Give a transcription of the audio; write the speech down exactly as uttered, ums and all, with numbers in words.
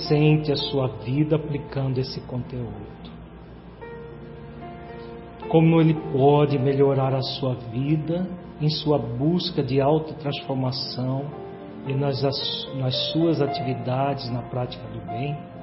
sente a sua vida aplicando esse conteúdo. Como ele pode melhorar a sua vida em sua busca de autotransformação e nas, nas suas atividades na prática do bem.